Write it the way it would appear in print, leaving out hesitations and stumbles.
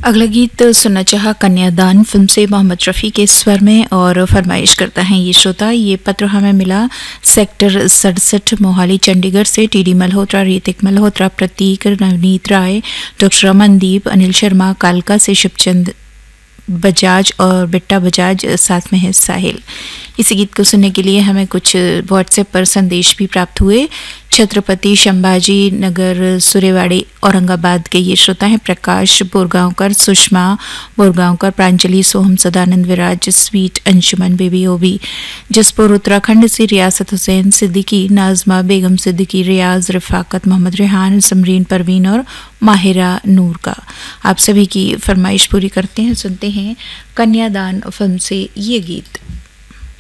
अगला गीत सुनना चाहा कन्यादान फिल्म से मोहम्मद रफ़ी के स्वर में और फरमाइश करता है ये श्रोता। ये पत्र हमें मिला सेक्टर 67 मोहाली चंडीगढ़ से। टीडी मल्होत्रा, रीतिक मल्होत्रा, प्रतीक, नवनीत राय, डॉक्टर अमनदीप, अनिल शर्मा, कालका से शिवचंद बजाज और बिट्टा बजाज, साथ में है साहिल। इसी गीत को सुनने के लिए हमें कुछ व्हाट्सएप पर संदेश भी प्राप्त हुए। छत्रपति संभाजी नगर सुरेवाड़ी औरंगाबाद के ये श्रोता हैं प्रकाश बोरगांवकर, सुषमा बोरगांवकर, प्रांजलि, सोहम, सदानंद, विराज, स्वीट, अंशुमन, बेबी ओबी, जसपुर उत्तराखंड से रियासत हुसैन सिद्दीकी, नाजमा बेगम सिद्दीकी, रियाज, रिफाकत, मोहम्मद रेहान, समरीन परवीन और माहिरा नूर का। आप सभी की फरमाइश पूरी करते हैं, सुनते हैं कन्यादान फिल्म से ये गीत।